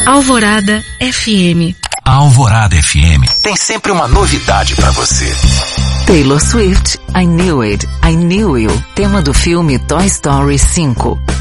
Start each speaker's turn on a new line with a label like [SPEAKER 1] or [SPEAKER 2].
[SPEAKER 1] Alvorada FM.
[SPEAKER 2] A Alvorada FM tem sempre uma novidade pra você.
[SPEAKER 3] Taylor Swift, I Knew It, I Knew You, tema do filme Toy Story 5.